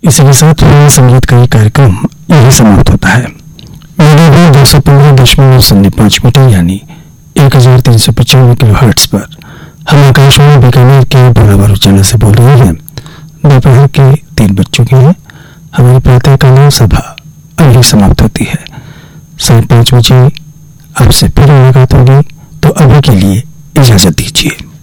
इसी के साथ हमारा संगीत का ये कार्यक्रम यही समाप्त होता है। मीडिया 215.05 मीटर यानी 1395 किलोहर्ट्ज पर हम आकाशवाणी बीकानेर के भोलाबारू चैनल से बोल रहे हैं। दोपहर के 3 बज चुके हैं। हमारी प्रातःकालीन सभा अभी समाप्त होती है। 5:30 बजे आपसे फिर मुलाकात होगी, तो अभी के लिए इजाजत दीजिए।